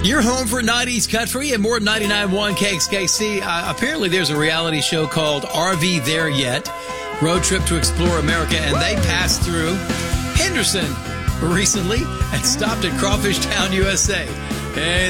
You're home for 90s country and more 99.1 KXKC. Apparently there's a reality show called RV There Yet? Road Trip to Explore America, and they passed through Henderson recently and stopped at Crawfish Town, USA. And